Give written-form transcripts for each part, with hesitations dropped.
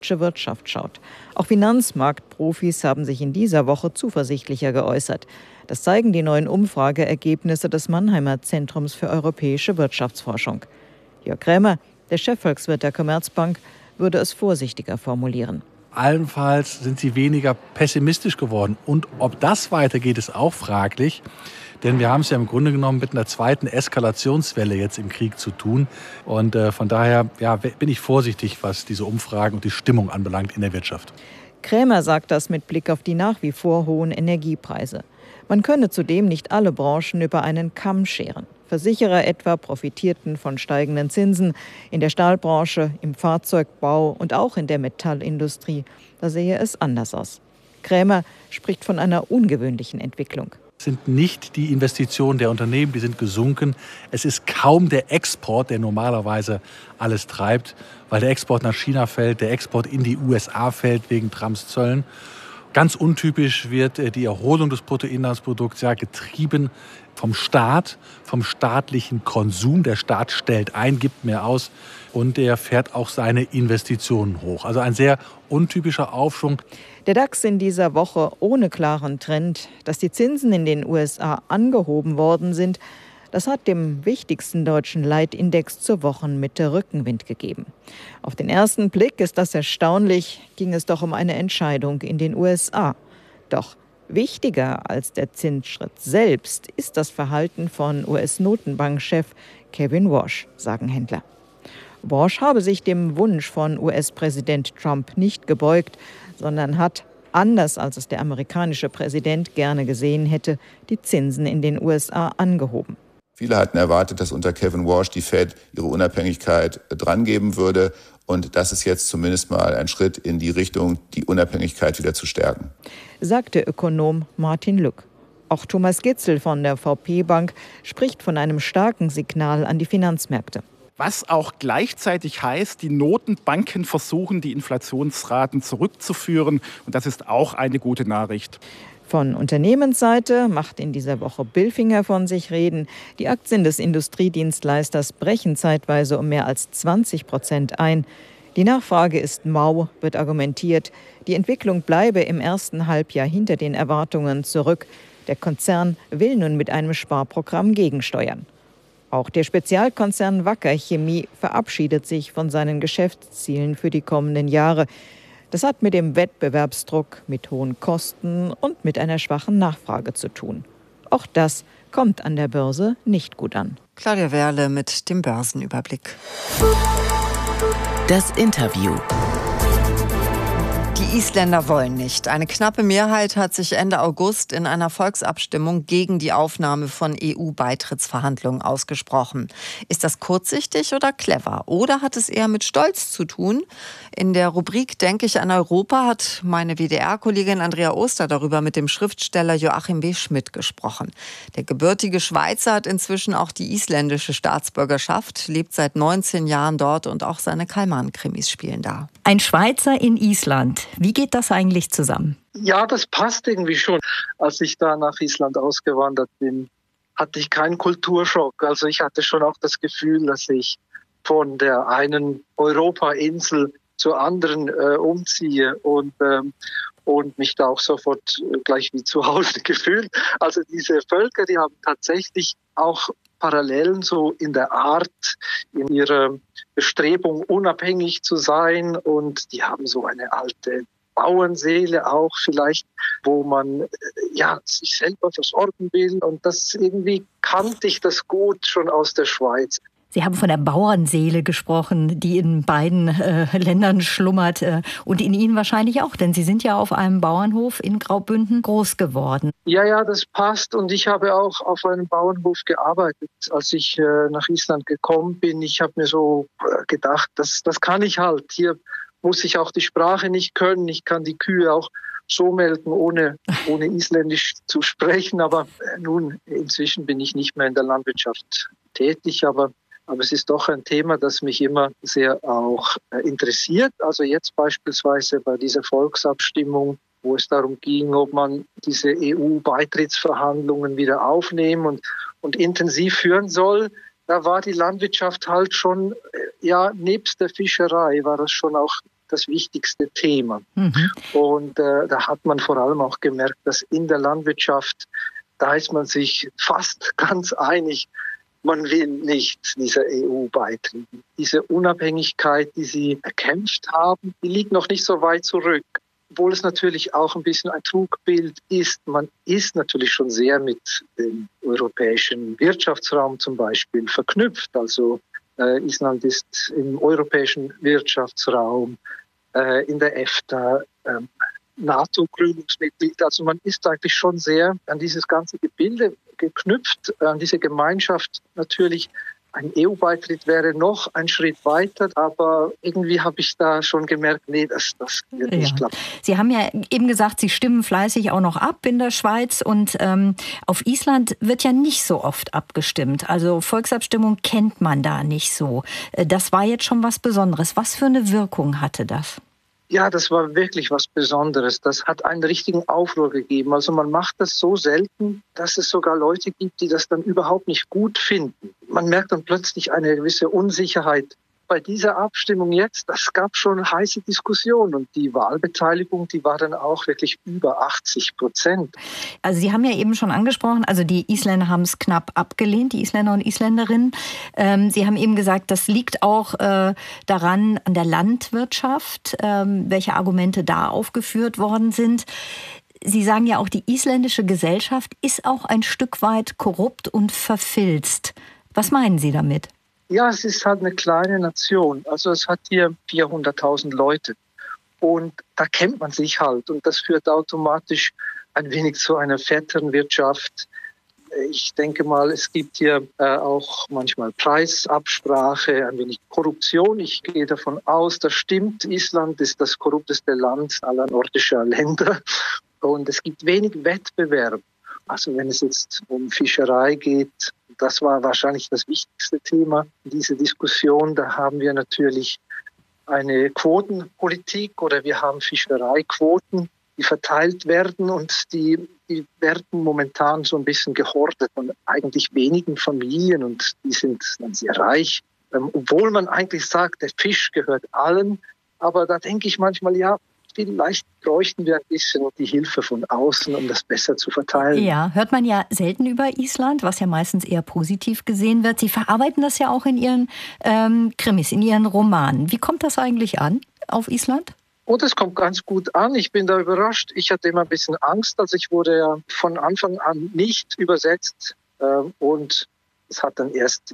Wirtschaft schaut. Auch Finanzmarktprofis haben sich in dieser Woche zuversichtlicher geäußert. Das zeigen die neuen Umfrageergebnisse des Mannheimer Zentrums für europäische Wirtschaftsforschung. Jörg Krämer, der Chefvolkswirt der Commerzbank, würde es vorsichtiger formulieren. Allenfalls sind sie weniger pessimistisch geworden. Und ob das weitergeht, ist auch fraglich. Denn wir haben es ja im Grunde genommen mit einer zweiten Eskalationswelle jetzt im Krieg zu tun. Und von daher bin ich vorsichtig, was diese Umfragen und die Stimmung anbelangt in der Wirtschaft. Krämer sagt das mit Blick auf die nach wie vor hohen Energiepreise. Man könne zudem nicht alle Branchen über einen Kamm scheren. Versicherer etwa profitierten von steigenden Zinsen. In der Stahlbranche, im Fahrzeugbau und auch in der Metallindustrie, da sehe es anders aus. Krämer spricht von einer ungewöhnlichen Entwicklung. Es sind nicht die Investitionen der Unternehmen, die sind gesunken. Es ist kaum der Export, der normalerweise alles treibt, weil der Export nach China fällt, der Export in die USA fällt wegen Trumps Zöllen. Ganz untypisch wird die Erholung des Bruttoinlandsprodukts getrieben vom Staat, vom staatlichen Konsum. Der Staat stellt ein, gibt mehr aus und er fährt auch seine Investitionen hoch. Also ein sehr untypischer Aufschwung. Der DAX in dieser Woche ohne klaren Trend. Dass die Zinsen in den USA angehoben worden sind, das hat dem wichtigsten deutschen Leitindex zur Wochenmitte Rückenwind gegeben. Auf den ersten Blick ist das erstaunlich, ging es doch um eine Entscheidung in den USA. Doch wichtiger als der Zinsschritt selbst ist das Verhalten von US-Notenbankchef Kevin Warsh, sagen Händler. Warsh habe sich dem Wunsch von US-Präsident Trump nicht gebeugt, sondern hat, anders als es der amerikanische Präsident gerne gesehen hätte, die Zinsen in den USA angehoben. Viele hatten erwartet, dass unter Kevin Warsh die Fed ihre Unabhängigkeit drangeben würde. Und das ist jetzt zumindest mal ein Schritt in die Richtung, die Unabhängigkeit wieder zu stärken, sagte Ökonom Martin Lück. Auch Thomas Gitzel von der VP Bank spricht von einem starken Signal an die Finanzmärkte. Was auch gleichzeitig heißt, die Notenbanken versuchen, die Inflationsraten zurückzuführen. Und das ist auch eine gute Nachricht. Von Unternehmensseite macht in dieser Woche Bilfinger von sich reden. Die Aktien des Industriedienstleisters brechen zeitweise um mehr als 20% ein. Die Nachfrage ist mau, wird argumentiert. Die Entwicklung bleibe im ersten Halbjahr hinter den Erwartungen zurück. Der Konzern will nun mit einem Sparprogramm gegensteuern. Auch der Spezialkonzern Wacker Chemie verabschiedet sich von seinen Geschäftszielen für die kommenden Jahre. Das hat mit dem Wettbewerbsdruck, mit hohen Kosten und mit einer schwachen Nachfrage zu tun. Auch das kommt an der Börse nicht gut an. Claudia Werle mit dem Börsenüberblick. Das Interview. Die Isländer wollen nicht. Eine knappe Mehrheit hat sich Ende August in einer Volksabstimmung gegen die Aufnahme von EU-Beitrittsverhandlungen ausgesprochen. Ist das kurzsichtig oder clever? Oder hat es eher mit Stolz zu tun? In der Rubrik Denke ich an Europa hat meine WDR-Kollegin Andrea Oster darüber mit dem Schriftsteller Joachim W. Schmidt gesprochen. Der gebürtige Schweizer hat inzwischen auch die isländische Staatsbürgerschaft, lebt seit 19 Jahren dort und auch seine Kallmann-Krimis spielen da. Ein Schweizer in Island. Wie geht das eigentlich zusammen? Ja, das passt irgendwie schon. Als ich da nach Island ausgewandert bin, hatte ich keinen Kulturschock. Also ich hatte schon auch das Gefühl, dass ich von der einen Europa-Insel zur anderen umziehe und mich da auch sofort gleich wie zu Hause gefühlt. Also diese Völker, die haben tatsächlich auch Parallelen so in der Art, in ihrer Bestrebung unabhängig zu sein, und die haben so eine alte Bauernseele auch vielleicht, wo man sich selber versorgen will, und das irgendwie kannte ich das gut schon aus der Schweiz. Sie haben von der Bauernseele gesprochen, die in beiden Ländern schlummert und in Ihnen wahrscheinlich auch, denn Sie sind ja auf einem Bauernhof in Graubünden groß geworden. Ja, das passt, und ich habe auch auf einem Bauernhof gearbeitet, als ich nach Island gekommen bin. Ich habe mir so gedacht, das kann ich halt. Hier muss ich auch die Sprache nicht können. Ich kann die Kühe auch so melken, ohne Isländisch zu sprechen. Aber nun, inzwischen bin ich nicht mehr in der Landwirtschaft tätig, aber es ist doch ein Thema, das mich immer sehr auch interessiert. Also jetzt beispielsweise bei dieser Volksabstimmung, wo es darum ging, ob man diese EU-Beitrittsverhandlungen wieder aufnehmen und intensiv führen soll. Da war die Landwirtschaft halt schon, nebst der Fischerei war das schon auch das wichtigste Thema. Und da hat man vor allem auch gemerkt, dass in der Landwirtschaft, da ist man sich fast ganz einig, man will nicht dieser EU beitreten. Diese Unabhängigkeit, die sie erkämpft haben, die liegt noch nicht so weit zurück. Obwohl es natürlich auch ein bisschen ein Trugbild ist. Man ist natürlich schon sehr mit dem europäischen Wirtschaftsraum zum Beispiel verknüpft. Also Island ist im europäischen Wirtschaftsraum, in der EFTA, NATO-Gründungsmitglied. Also man ist eigentlich schon sehr an dieses ganze Gebilde geknüpft, an diese Gemeinschaft. Natürlich ein EU-Beitritt wäre noch ein Schritt weiter, aber irgendwie habe ich da schon gemerkt, nee, das wird nicht klappen. Sie haben ja eben gesagt, Sie stimmen fleißig auch noch ab in der Schweiz und auf Island wird ja nicht so oft abgestimmt. Also Volksabstimmung kennt man da nicht so. Das war jetzt schon was Besonderes. Was für eine Wirkung hatte das? Ja, das war wirklich was Besonderes. Das hat einen richtigen Aufruhr gegeben. Also man macht das so selten, dass es sogar Leute gibt, die das dann überhaupt nicht gut finden. Man merkt dann plötzlich eine gewisse Unsicherheit. Bei dieser Abstimmung jetzt, das gab schon heiße Diskussionen und die Wahlbeteiligung, die war dann auch wirklich über 80%. Also Sie haben ja eben schon angesprochen, also die Isländer haben es knapp abgelehnt, die Isländer und Isländerinnen. Sie haben eben gesagt, das liegt auch daran, an der Landwirtschaft, welche Argumente da aufgeführt worden sind. Sie sagen ja auch, die isländische Gesellschaft ist auch ein Stück weit korrupt und verfilzt. Was meinen Sie damit? Ja, es ist halt eine kleine Nation. Also es hat hier 400.000 Leute. Und da kennt man sich halt. Und das führt automatisch ein wenig zu einer Vetternwirtschaft. Ich denke mal, es gibt hier auch manchmal Preisabsprache, ein wenig Korruption. Ich gehe davon aus, das stimmt. Island ist das korrupteste Land aller nordischen Länder. Und es gibt wenig Wettbewerb. Also wenn es jetzt um Fischerei geht, das war wahrscheinlich das wichtigste Thema in dieser Diskussion. Da haben wir natürlich eine Quotenpolitik oder wir haben Fischereiquoten, die verteilt werden und die werden momentan so ein bisschen gehortet von eigentlich wenigen Familien und die sind dann sehr reich. Obwohl man eigentlich sagt, der Fisch gehört allen, aber da denke ich manchmal, ja, vielleicht bräuchten wir ein bisschen die Hilfe von außen, um das besser zu verteilen. Ja, hört man ja selten über Island, was ja meistens eher positiv gesehen wird. Sie verarbeiten das ja auch in Ihren Krimis, in Ihren Romanen. Wie kommt das eigentlich an auf Island? Oh, das kommt ganz gut an. Ich bin da überrascht. Ich hatte immer ein bisschen Angst. Also ich wurde ja von Anfang an nicht übersetzt. Und es hat dann erst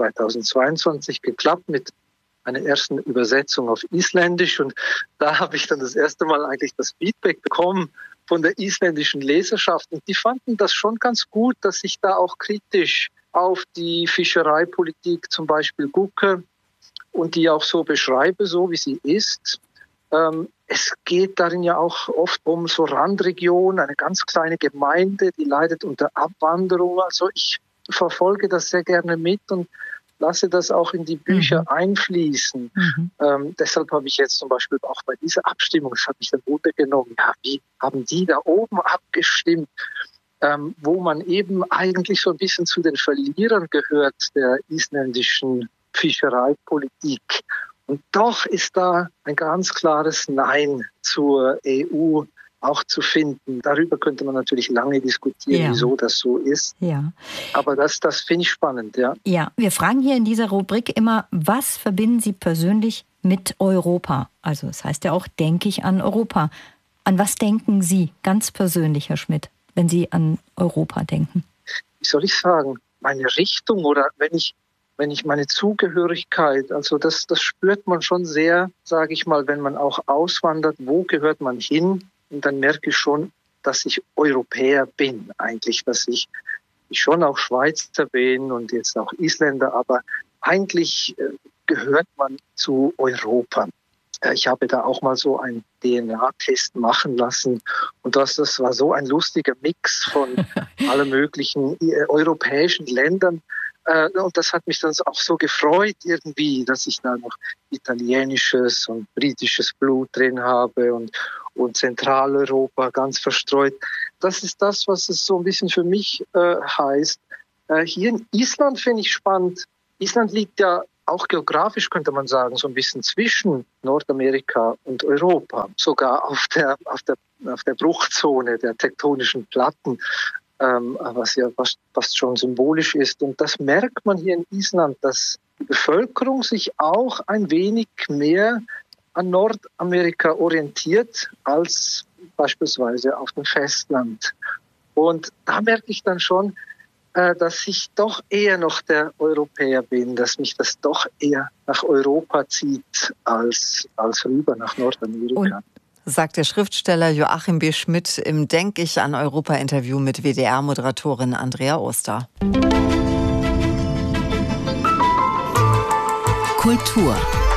2022 geklappt mit einer ersten Übersetzung auf Isländisch. Und da habe ich dann das erste Mal eigentlich das Feedback bekommen von der isländischen Leserschaft. Und die fanden das schon ganz gut, dass ich da auch kritisch auf die Fischereipolitik zum Beispiel gucke und die auch so beschreibe, so wie sie ist. Es geht darin ja auch oft um so Randregionen, eine ganz kleine Gemeinde, die leidet unter Abwanderung. Also ich verfolge das sehr gerne mit und lasse das auch in die Bücher einfließen. Deshalb habe ich jetzt zum Beispiel auch bei dieser Abstimmung, das hat mich dann runtergenommen, ja, wie haben die da oben abgestimmt, wo man eben eigentlich so ein bisschen zu den Verlierern gehört der isländischen Fischereipolitik. Und doch ist da ein ganz klares Nein zur EU auch zu finden. Darüber könnte man natürlich lange diskutieren, wieso das so ist. Ja. Aber das finde ich spannend, ja. Ja, wir fragen hier in dieser Rubrik immer, was verbinden Sie persönlich mit Europa? Also das heißt ja auch, denke ich an Europa. An was denken Sie ganz persönlich, Herr Schmidt, wenn Sie an Europa denken? Wie soll ich sagen? Meine Richtung oder wenn ich meine Zugehörigkeit, also das spürt man schon sehr, sage ich mal, wenn man auch auswandert, wo gehört man hin? Und dann merke ich schon, dass ich Europäer bin eigentlich, dass ich schon auch Schweizer bin und jetzt auch Isländer, aber eigentlich gehört man zu Europa. Ich habe da auch mal so einen DNA-Test machen lassen und das war so ein lustiger Mix von allen möglichen europäischen Ländern. Und das hat mich dann auch so gefreut irgendwie, dass ich da noch italienisches und britisches Blut drin habe und Zentraleuropa ganz verstreut. Das ist das, was es so ein bisschen für mich heißt. Hier in Island finde ich spannend. Island liegt ja auch geografisch könnte man sagen, so ein bisschen zwischen Nordamerika und Europa, sogar auf der Bruchzone der tektonischen Platten, was ja fast schon symbolisch ist. Und das merkt man hier in Island, dass die Bevölkerung sich auch ein wenig mehr an Nordamerika orientiert als beispielsweise auf dem Festland. Und da merke ich dann schon, dass ich doch eher noch der Europäer bin, dass mich das doch eher nach Europa zieht als rüber nach Nordamerika. Und sagt der Schriftsteller Joachim B. Schmidt im Denk ich an Europa-Interview mit WDR-Moderatorin Andrea Oster. Kultur.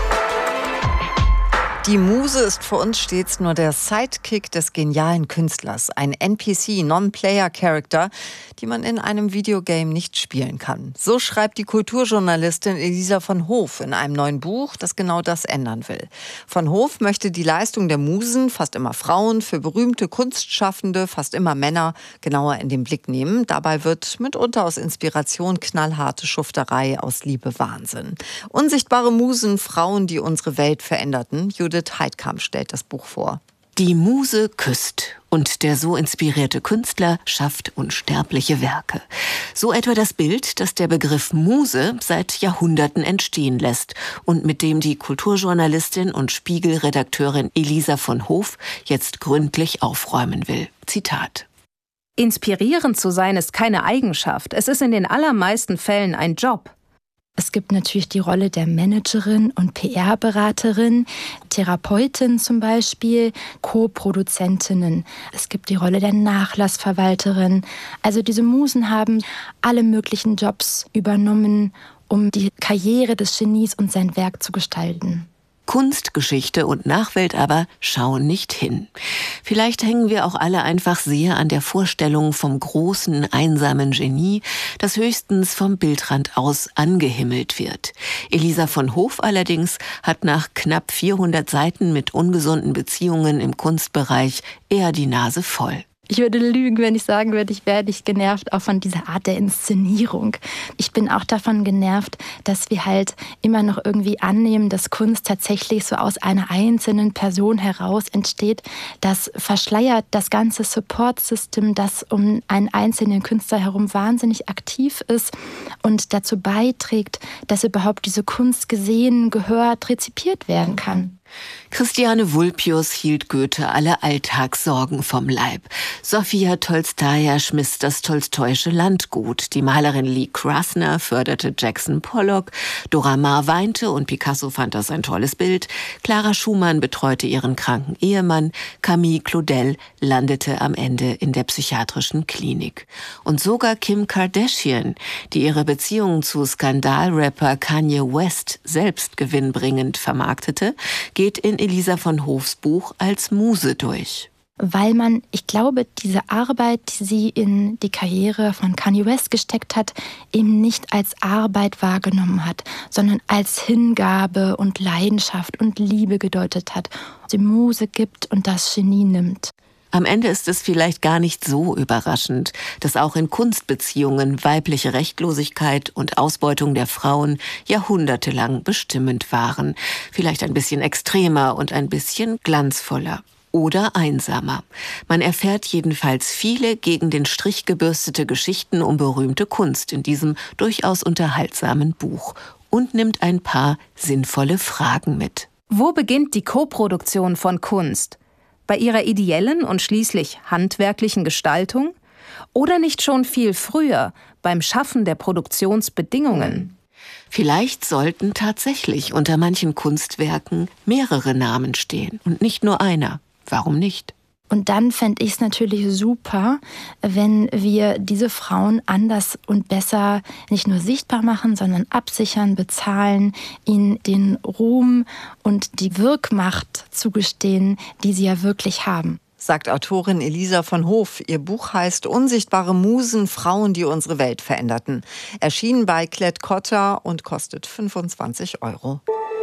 Die Muse ist für uns stets nur der Sidekick des genialen Künstlers, ein NPC, Non-Player-Character, die man in einem Videogame nicht spielen kann. So schreibt die Kulturjournalistin Elisa von Hoof in einem neuen Buch, das genau das ändern will. Von Hoof möchte die Leistung der Musen, fast immer Frauen, für berühmte Kunstschaffende, fast immer Männer, genauer in den Blick nehmen. Dabei wird mitunter aus Inspiration knallharte Schufterei, aus Liebe Wahnsinn. Unsichtbare Musen, Frauen, die unsere Welt veränderten. Judith Heidkamp stellt das Buch vor. Die Muse küsst und der so inspirierte Künstler schafft unsterbliche Werke. So etwa das Bild, das der Begriff Muse seit Jahrhunderten entstehen lässt und mit dem die Kulturjournalistin und Spiegel-Redakteurin Elisa von Hoof jetzt gründlich aufräumen will. Zitat: Inspirierend zu sein ist keine Eigenschaft. Es ist in den allermeisten Fällen ein Job. Es gibt natürlich die Rolle der Managerin und PR-Beraterin, Therapeutin zum Beispiel, Co-Produzentinnen. Es gibt die Rolle der Nachlassverwalterin. Also diese Musen haben alle möglichen Jobs übernommen, um die Karriere des Genies und sein Werk zu gestalten. Kunst, Geschichte und Nachwelt aber schauen nicht hin. Vielleicht hängen wir auch alle einfach sehr an der Vorstellung vom großen, einsamen Genie, das höchstens vom Bildrand aus angehimmelt wird. Elisa von Hoof allerdings hat nach knapp 400 Seiten mit ungesunden Beziehungen im Kunstbereich eher die Nase voll. Ich würde lügen, wenn ich sagen würde, ich wäre nicht genervt auch von dieser Art der Inszenierung. Ich bin auch davon genervt, dass wir halt immer noch irgendwie annehmen, dass Kunst tatsächlich so aus einer einzelnen Person heraus entsteht. Das verschleiert das ganze Support-System, das um einen einzelnen Künstler herum wahnsinnig aktiv ist und dazu beiträgt, dass überhaupt diese Kunst gesehen, gehört, rezipiert werden kann. Christiane Vulpius hielt Goethe alle Alltagssorgen vom Leib. Sofia Tolstaja schmiss das tolstoische Landgut. Die Malerin Lee Krasner förderte Jackson Pollock. Dora Maar weinte und Picasso fand das ein tolles Bild. Clara Schumann betreute ihren kranken Ehemann. Camille Claudel landete am Ende in der psychiatrischen Klinik. Und sogar Kim Kardashian, die ihre Beziehung zu Skandalrapper Kanye West selbst gewinnbringend vermarktete, geht in Elisa von Hoofs Buch als Muse durch. Weil man, ich glaube, diese Arbeit, die sie in die Karriere von Kanye West gesteckt hat, eben nicht als Arbeit wahrgenommen hat, sondern als Hingabe und Leidenschaft und Liebe gedeutet hat. Die Muse gibt und das Genie nimmt. Am Ende ist es vielleicht gar nicht so überraschend, dass auch in Kunstbeziehungen weibliche Rechtlosigkeit und Ausbeutung der Frauen jahrhundertelang bestimmend waren. Vielleicht ein bisschen extremer und ein bisschen glanzvoller. Oder einsamer. Man erfährt jedenfalls viele gegen den Strich gebürstete Geschichten um berühmte Kunst in diesem durchaus unterhaltsamen Buch und nimmt ein paar sinnvolle Fragen mit. Wo beginnt die Koproduktion von Kunst? Bei ihrer ideellen und schließlich handwerklichen Gestaltung? Oder nicht schon viel früher beim Schaffen der Produktionsbedingungen? Vielleicht sollten tatsächlich unter manchen Kunstwerken mehrere Namen stehen und nicht nur einer. Warum nicht? Und dann fände ich es natürlich super, wenn wir diese Frauen anders und besser nicht nur sichtbar machen, sondern absichern, bezahlen, ihnen den Ruhm und die Wirkmacht zugestehen, die sie ja wirklich haben. Sagt Autorin Elisa von Hoof. Ihr Buch heißt Unsichtbare Musen, Frauen, die unsere Welt veränderten. Erschienen bei Klett-Cotta und kostet 25 €.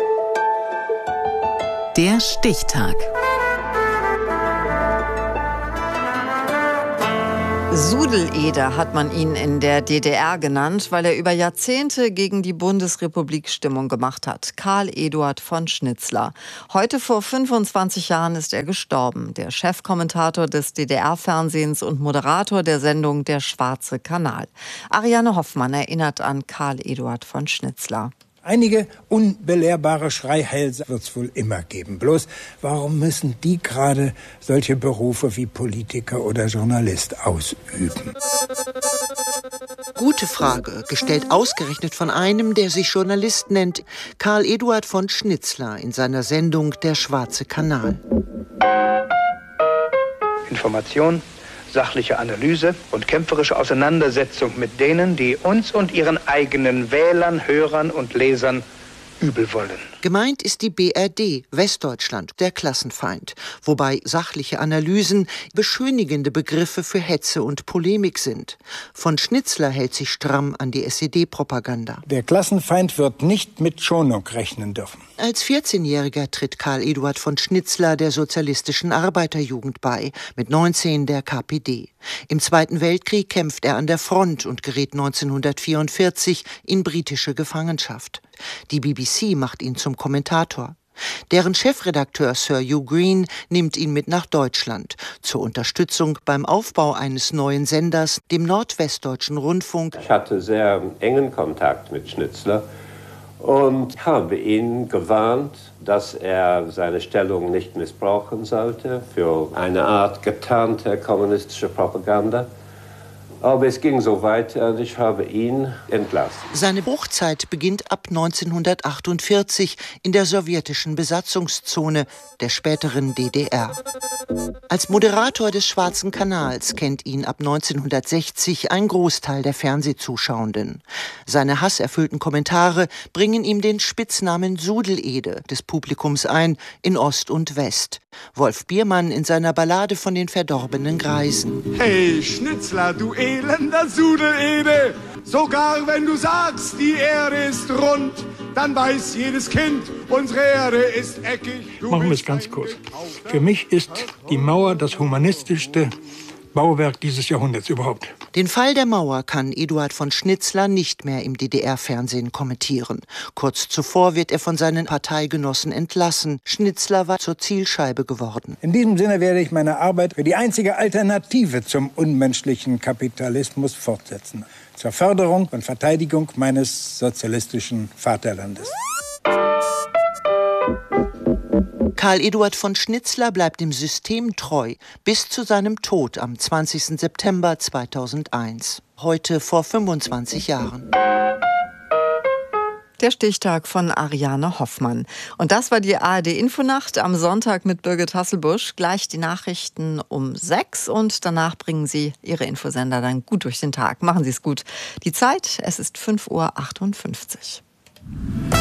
Der Stichtag. Sudeleder hat man ihn in der DDR genannt, weil er über Jahrzehnte gegen die Bundesrepublik Stimmung gemacht hat. Karl Eduard von Schnitzler. Heute vor 25 Jahren ist er gestorben. Der Chefkommentator des DDR-Fernsehens und Moderator der Sendung Der Schwarze Kanal. Ariane Hoffmann erinnert an Karl Eduard von Schnitzler. Einige unbelehrbare Schreihälse wird es wohl immer geben. Bloß, warum müssen die gerade solche Berufe wie Politiker oder Journalist ausüben? Gute Frage, gestellt ausgerechnet von einem, der sich Journalist nennt, Karl Eduard von Schnitzler in seiner Sendung Der Schwarze Kanal. Information, sachliche Analyse und kämpferische Auseinandersetzung mit denen, die uns und ihren eigenen Wählern, Hörern und Lesern übel wollen. Gemeint ist die BRD, Westdeutschland, der Klassenfeind, wobei sachliche Analysen beschönigende Begriffe für Hetze und Polemik sind. Von Schnitzler hält sich stramm an die SED-Propaganda. Der Klassenfeind wird nicht mit Schonung rechnen dürfen. Als 14-Jähriger tritt Karl Eduard von Schnitzler der sozialistischen Arbeiterjugend bei, mit 19 der KPD. Im Zweiten Weltkrieg kämpft er an der Front und gerät 1944 in britische Gefangenschaft. Die BBC macht ihn zum Kommentator. Deren Chefredakteur Sir Hugh Green nimmt ihn mit nach Deutschland zur Unterstützung beim Aufbau eines neuen Senders, dem Nordwestdeutschen Rundfunk. Ich hatte sehr engen Kontakt mit Schnitzler und habe ihn gewarnt, dass er seine Stellung nicht missbrauchen sollte für eine Art getarnte kommunistische Propaganda. Aber es ging so weiter und ich habe ihn entlassen. Seine Hochzeit beginnt ab 1948 in der sowjetischen Besatzungszone der späteren DDR. Als Moderator des Schwarzen Kanals kennt ihn ab 1960 ein Großteil der Fernsehzuschauenden. Seine hasserfüllten Kommentare bringen ihm den Spitznamen Sudelede des Publikums ein in Ost und West. Wolf Biermann in seiner Ballade von den verdorbenen Greisen. Hey Schnitzler, du elender Sudelede, sogar wenn du sagst, die Erde ist rund, dann weiß jedes Kind, unsere Erde ist eckig. Machen wir es ganz kurz. Für mich ist die Mauer das humanistischste Bauwerk dieses Jahrhunderts überhaupt. Den Fall der Mauer kann Eduard von Schnitzler nicht mehr im DDR-Fernsehen kommentieren. Kurz zuvor wird er von seinen Parteigenossen entlassen. Schnitzler war zur Zielscheibe geworden. In diesem Sinne werde ich meine Arbeit für die einzige Alternative zum unmenschlichen Kapitalismus fortsetzen. Zur Förderung und Verteidigung meines sozialistischen Vaterlandes. Karl Eduard von Schnitzler bleibt dem System treu bis zu seinem Tod am 20. September 2001. Heute vor 25 Jahren. Der Stichtag von Ariane Hoffmann. Und das war die ARD-Infonacht am Sonntag mit Birgit Hasselbusch. Gleich die Nachrichten um 6 und danach bringen Sie Ihre Infosender dann gut durch den Tag. Machen Sie es gut. Die Zeit, es ist 5:58 Uhr.